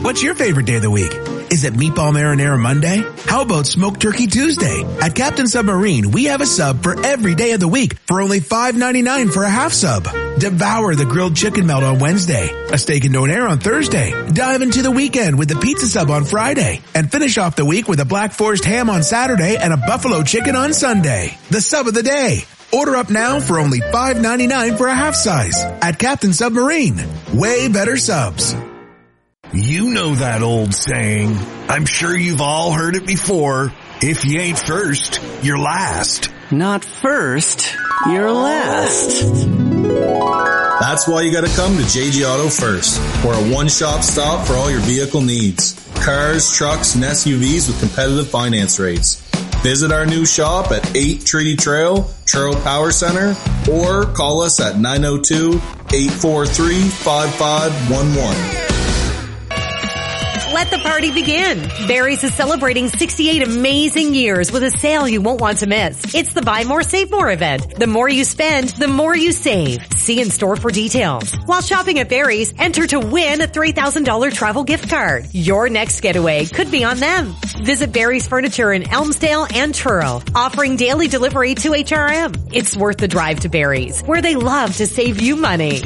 What's your favorite day of the week? Is it Meatball Marinara Monday? How about Smoked Turkey Tuesday? At Captain Submarine, we have a sub for every day of the week for only $5.99 for a half sub. Devour the grilled chicken melt on Wednesday, a steak and donair on Thursday. Dive into the weekend with the pizza sub on Friday. And finish off the week with a Black Forest ham on Saturday and a buffalo chicken on Sunday. The sub of the day. Order up now for only $5.99 for a half size at Captain Submarine. Way better subs. You know that old saying. I'm sure you've all heard it before. If you ain't first, you're last. Not first, you're last. That's why you gotta come to JG Auto First. We're a one-stop stop for all your vehicle needs. Cars, trucks, and SUVs with competitive finance rates. Visit our new shop at 8 Treaty Trail, Truro Power Center, or call us at 902-843-5511. Let the party begin. Barry's is celebrating 68 amazing years with a sale you won't want to miss. It's the Buy More, Save More event. The more you spend, the more you save. See in store for details. While shopping at Barry's, enter to win a $3,000 travel gift card. Your next getaway could be on them. Visit Barry's Furniture in Elmsdale and Truro, offering daily delivery to HRM. It's worth the drive to Barry's, where they love to save you money.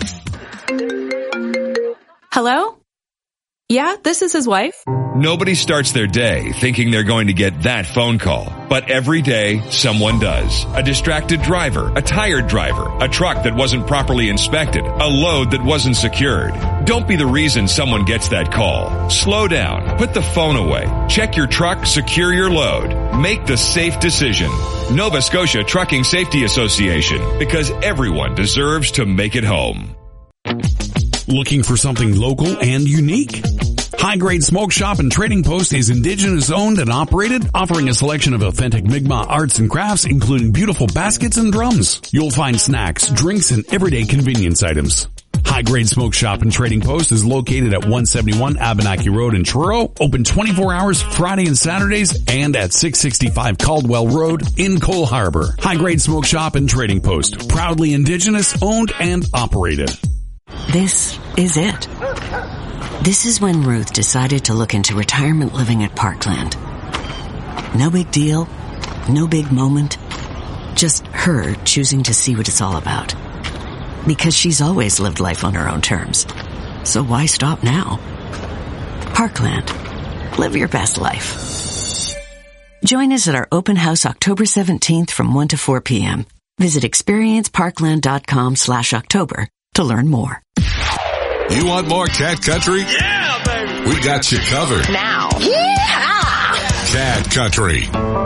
Hello? Yeah, this is his wife. Nobody starts their day thinking they're going to get that phone call. But every day, someone does. A distracted driver, a tired driver, a truck that wasn't properly inspected, a load that wasn't secured. Don't be the reason someone gets that call. Slow down. Put the phone away. Check your truck. Secure your load. Make the safe decision. Nova Scotia Trucking Safety Association. Because everyone deserves to make it home. Looking for something local and unique? High Grade Smoke Shop and Trading Post is Indigenous owned and operated, offering a selection of authentic Mi'kmaq arts and crafts, including beautiful baskets and drums. You'll find snacks, drinks, and everyday convenience items. High Grade Smoke Shop and Trading Post is located at 171 Abenaki Road in Truro, open 24 hours Friday and Saturdays, and at 665 Caldwell Road in Cole Harbour. High Grade Smoke Shop and Trading Post, proudly Indigenous owned and operated. This is it. This is when Ruth decided to look into retirement living at Parkland. No big deal, no big moment, just her choosing to see what it's all about. Because she's always lived life on her own terms. So why stop now? Parkland. Live your best life. Join us at our open house October 17th from 1 to 4 p.m. Visit experienceparkland.com/October to learn more. You want more Cat Country? Yeah, baby! We got you covered. Now. Yeah! Cat Country.